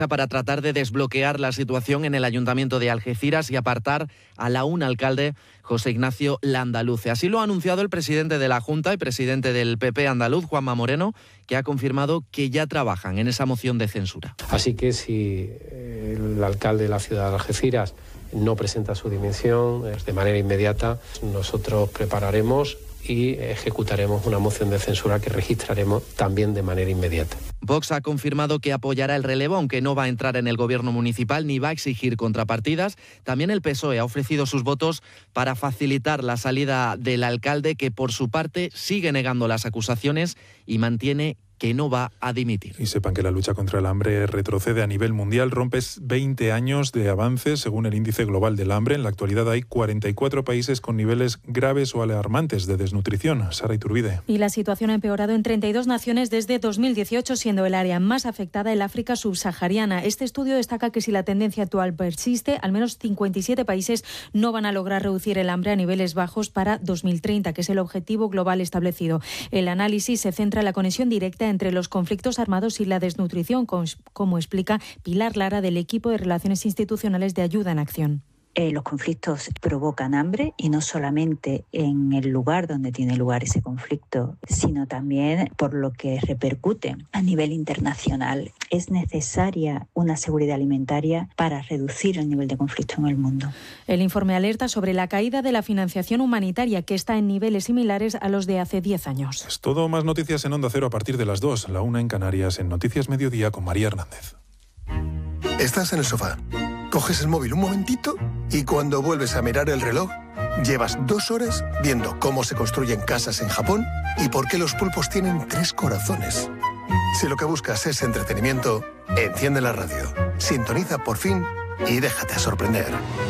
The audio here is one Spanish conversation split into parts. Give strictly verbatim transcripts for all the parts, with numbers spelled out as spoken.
para tratar de desbloquear la situación en el Ayuntamiento de Algeciras y apartar al aún alcalde José Ignacio Landaluce. Así lo ha anunciado el presidente de la Junta y presidente del P P andaluz, Juanma Moreno, que ha confirmado que ya trabajan en esa moción de censura. Así que si el alcalde de la ciudad de Algeciras no presenta su dimisión de manera inmediata, nosotros prepararemos y ejecutaremos una moción de censura que registraremos también de manera inmediata. Vox ha confirmado que apoyará el relevo, aunque no va a entrar en el gobierno municipal ni va a exigir contrapartidas. También el P S O E ha ofrecido sus votos para facilitar la salida del alcalde, que por su parte sigue negando las acusaciones y mantiene que no va a dimitir. Y sepan que la lucha contra el hambre retrocede a nivel mundial, rompe veinte años de avances según el índice global del hambre. En la actualidad hay cuarenta y cuatro países con niveles graves o alarmantes de desnutrición. Sara Iturbide. Y la situación ha empeorado en treinta y dos naciones desde dos mil dieciocho, siendo el área más afectada el África subsahariana. Este estudio destaca que si la tendencia actual persiste, al menos cincuenta y siete países no van a lograr reducir el hambre a niveles bajos para dos mil treinta, que es el objetivo global establecido. El análisis se centra en la conexión directa entre los conflictos armados y la desnutrición, como explica Pilar Lara del equipo de Relaciones Institucionales de Ayuda en Acción. Eh, los conflictos provocan hambre, y no solamente en el lugar donde tiene lugar ese conflicto, sino también por lo que repercute a nivel internacional. Es necesaria una seguridad alimentaria para reducir el nivel de conflicto en el mundo. El informe alerta sobre la caída de la financiación humanitaria, que está en niveles similares a los de hace diez años. Es todo. Más noticias en Onda Cero a partir de las dos, la una en Canarias, en Noticias Mediodía con María Hernández. Estás en el sofá. Coges el móvil un momentito y cuando vuelves a mirar el reloj, llevas dos horas viendo cómo se construyen casas en Japón y por qué los pulpos tienen tres corazones. Si lo que buscas es entretenimiento, enciende la radio, sintoniza Por Fin y déjate sorprender.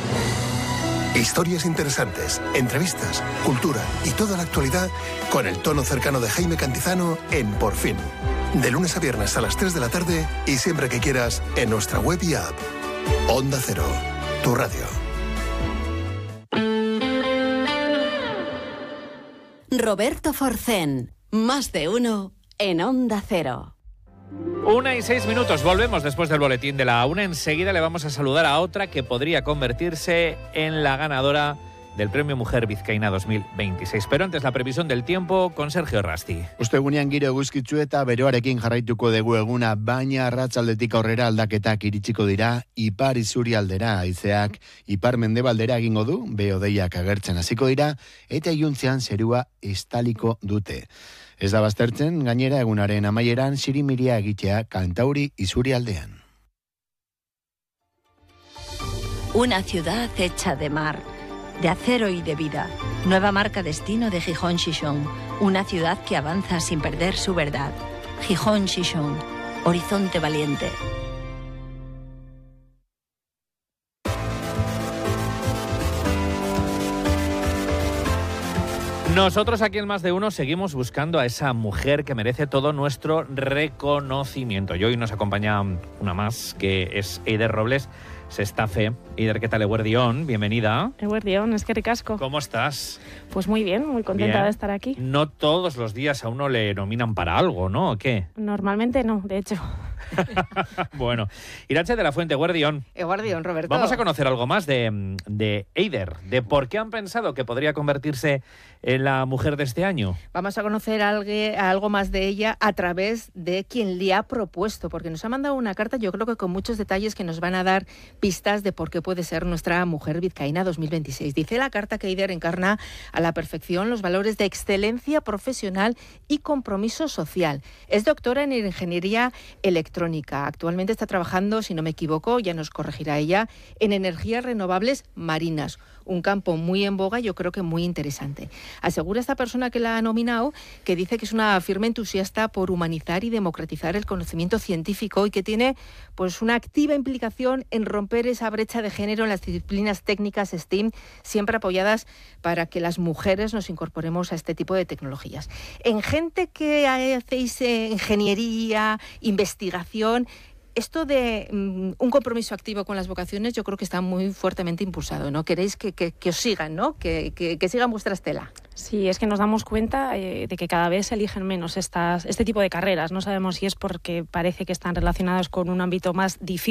Historias interesantes, entrevistas, cultura y toda la actualidad con el tono cercano de Jaime Cantizano en Por Fin. De lunes a viernes a las tres de la tarde y siempre que quieras en nuestra web y app. Onda Cero, tu radio. Roberto Forcén, más de uno en Onda Cero. Una y seis minutos, volvemos después del boletín de la una. Enseguida le vamos a saludar a otra que podría convertirse en la ganadora del Premio Mujer Vizcaína dos mil veintiséis. Pero antes la previsión del tiempo con Sergio Rasti. Ostegunean giro eguzkitsu eta beroarekin jarraituko dugu eguna, baina arratsaldetik aurrera aldaketak iritsiko dira, ipar isurialdera haizeak ipar mendebaldera egingo du, behodeiak agertzen hasiko dira eta iluntzean zerua estaliko dute. Ez da baztertzen, gainera egunaren amaieran sirimiria egitea Kantauri isurialdean. Una ciudad hecha de mar, de acero y de vida. Nueva marca destino de Gijón Xixón. Una ciudad que avanza sin perder su verdad. Gijón Xixón. Horizonte valiente. Nosotros aquí en Más de Uno seguimos buscando a esa mujer que merece todo nuestro reconocimiento. Y hoy nos acompaña una más, que es Eider Robles Sestafe. Eider, ¿qué tal? Eguerdión, bienvenida. Eguerdión, es que ricasco. ¿Cómo estás? Pues muy bien, muy contenta Bien. de estar aquí. No todos los días a uno le nominan para algo, ¿no? ¿O qué? Normalmente no, de hecho. Bueno, Irache de la Fuente, Eguerdión. Eguerdión, Roberto. Vamos a conocer algo más de, de Eider, de por qué han pensado que podría convertirse en la mujer de este año. Vamos a conocer algo, algo más de ella a través de quien le ha propuesto, porque nos ha mandado una carta, yo creo que con muchos detalles que nos van a dar pistas de por qué puede ser nuestra mujer vizcaína dos mil veintiséis. Dice la carta que Eider encarna a la perfección los valores de excelencia profesional y compromiso social. Es doctora en ingeniería electrónica. Actualmente está trabajando, si no me equivoco, ya nos corregirá ella, en energías renovables marinas. Un campo muy en boga, yo creo que muy interesante. Asegura esta persona que la ha nominado que dice que es una firme entusiasta por humanizar y democratizar el conocimiento científico y que tiene pues una activa implicación en romper esa brecha de género en las disciplinas técnicas STEAM, siempre apoyadas para que las mujeres nos incorporemos a este tipo de tecnologías. En gente que hacéis eh, ingeniería, investigación, esto de um, un compromiso activo con las vocaciones yo creo que está muy fuertemente impulsado, ¿no? Queréis que, que, que os sigan, ¿no? Que, que, que sigan vuestra estela. Sí, es que nos damos cuenta eh, de que cada vez se eligen menos estas, este tipo de carreras. No sabemos si es porque parece que están relacionadas con un ámbito más difícil